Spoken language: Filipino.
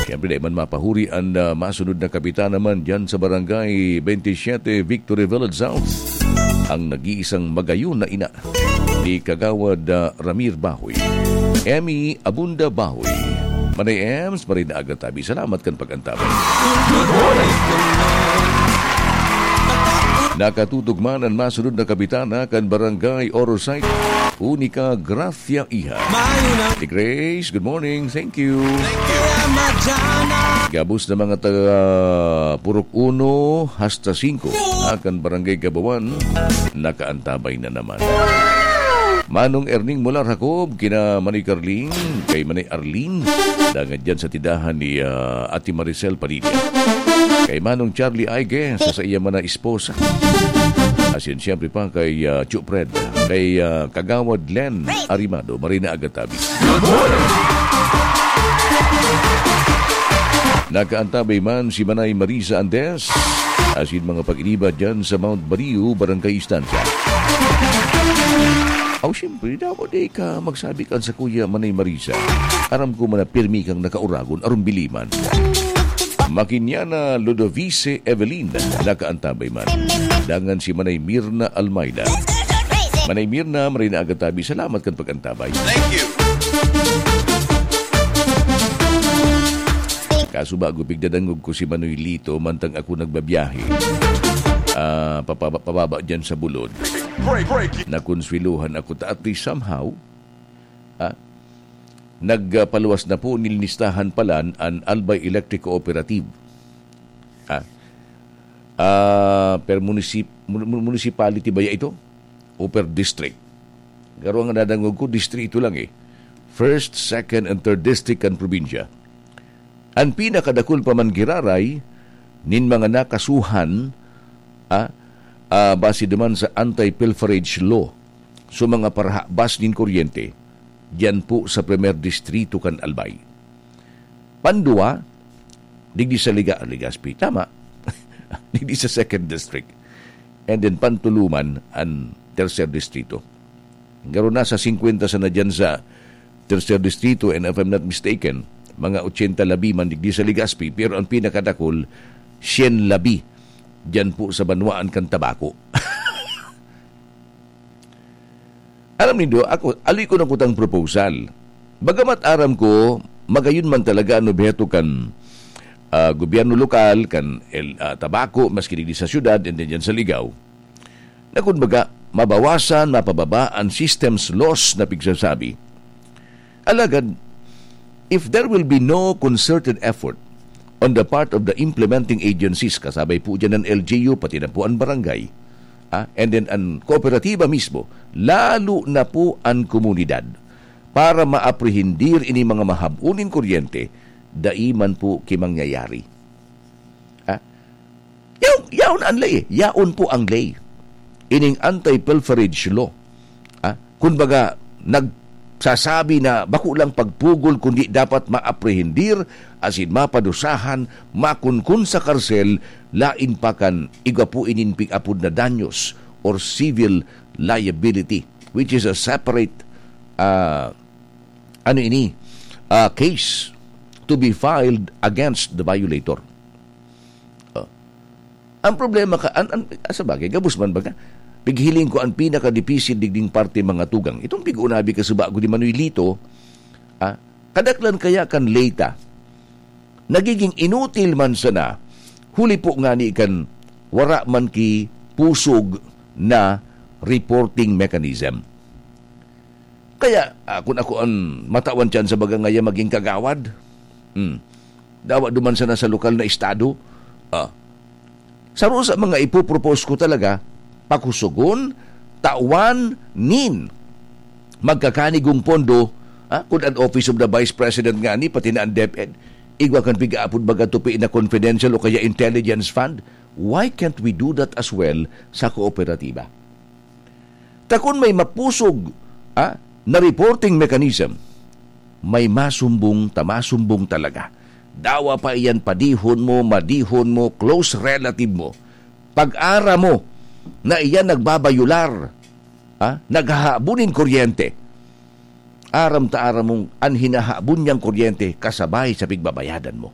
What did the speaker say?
Siyempre, di man mapahuri ang masunod na kapitan naman dyan sa Barangay 27 Victory Village South. Ang nag-iisang magayon na ina ni Kagawad Ramir Bahoy, Emmy Abunda Bahoy. Manay Ems, marin na agad-tabi. Salamat kan pag-antabay. Nakatutugman ang masunod na kapitana kan Barangay Orosite, Unica Gracia Iha. Hey Grace, good morning. Thank you. Gabos na mga taga Purok 1 hasta 5 akan Barangay Gabawan, nakaantabay na naman. Manong Erning mula Rakob, kina Manay Carling, kay Manay Arlene, dangan dyan sa tidahan ni Ate Maricel Padilla. Kay Manong Charlie Aige, sa iya man na esposa. Asin siyempre pa kay Chupred, kay Kagawad Len Arimado, Marina Agatabi. Nakaantabay man si Manay Marisa Andes, asin mga pag-iniba dyan sa Mount Bariu, Barangay Istansya. Siyempre, dapat ka magsabi ka sa Kuya Manay Marisa. Aram ko man na pirmi kang nakauragon, arum biliman. Makinyana Ludovice Evelyn, nakaantabay man. Dangan si Manay Mirna Almayda. Manay Mirna, Marina Agatabi, salamat kan pag-antabay. Thank you. Kaso bago bigdadangog ko si Manoy Lito, mantang ako nagbabiyahe. Pababa dyan sa bulod. Nakonswiluhan ako at least somehow nagpaluwas na po nilinistahan palan ang Albay Electric Cooperative per municipality ba ito o per district. Garo ang nadangog ko, distrito lang first, second and third district and probinsya. Ang pinakadakul pa man giraray nin mga nakasuhan base naman sa anti-pilferage law so mga parahabas nin kuryente diyan po sa primer distrito kan Albay. Pandua digdi sa Ligaspi, tama. Digdi sa second district, and then Pantuluman ang tercer distrito. Garo na sa 50 sa na dyan sa tercer distrito, and if I'm not mistaken, mga 80 labi man digdi sa Ligaspi, pero ang pinakadakol 100 labi diyan po sa Banwaan kan Tabako. Alam nindo, ako, ali ko ng kutang proposal. Bagamat aram ko, magayon man talaga ano beto kan gobyerno lokal, kan Tabako, maski di sa syudad, and then dyan sa Ligaw. Na kung baga, mabawasan, mapababa ang systems loss na pigsasabi. Alagad, if there will be no concerted effort on the part of the implementing agencies, kasabay po dyan ang LGU, pati na po ang barangay, and then ang kooperatiba mismo, lalo na po ang komunidad, para maaprehendir ini mga mahabunin kuryente, daiman po kimangyayari. Yaon ang lay. Yaon po ang lay. Ining anti-pilferage law. Kunbaga, nagsasabi na bako lang pagpugol kundi dapat maaprehendir, asin mapadusahan, makunkun sa karsel, lain pa kan igapu ininpig apod na danyos or civil liability, which is a separate case to be filed against the violator. Ang problema ka, sa bagay, gabus man baga, pighiling ko ang pinaka-dipisil digding parte mga tugang. Itong pig-unabi ka sa bago di Manoy Lito, kadaklan kaya kan leta, nagiging inutil man sana, huli po nga ni kan wara man ki pusog na reporting mechanism. Kaya, kung ako ang matawan tiyan sa baga ngaya maging kagawad, dawa duman sana sa lokal na estado, sa mga ipopropose ko talaga, pakusugon, tawan, nin, magkakanigong pondo, kung ang Office of the Vice President nga ni, pati na ang DepEd, igwa kan pigaapod baga tupi na confidential o kaya intelligence fund. Why can't we do that as well sa kooperatiba? Takon may mapusog na reporting mechanism, may masumbong talaga. Dawa pa iyan, padihon mo, madihon mo, close relative mo. Pag-ara mo na iyan nagbabayular, naghahabunin kuryente, aram ta aram mong anhinahabun niyang kuryente kasabay sa pigbabayadan mo.